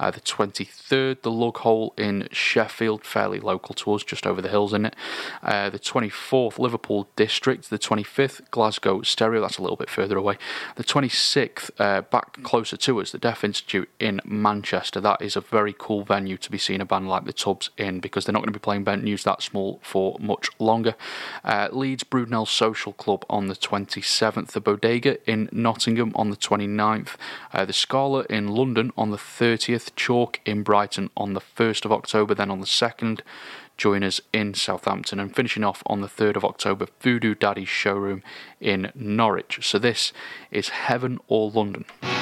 The 23rd, the Lug Hole in Sheffield, fairly local to us, just over the hills, isn't it? The 24th, Liverpool District. The 25th, Glasgow Stereo, that's a little bit further away. The 26th, back closer to us, the Deaf Institute in Manchester. That is a very cool venue to be seeing a band like the Tubs in, because they're not going to be playing venues that small for much longer. Leeds Broodnell Social Club on the 27th, the Bodega in Nottingham on the 29th, the Scala in London on the 30th, Chalk in Brighton on the 1st of October, then on the 2nd, join us in Southampton, and finishing off on the 3rd of October, Voodoo Daddy's Showroom in Norwich. So this is Heaven or London.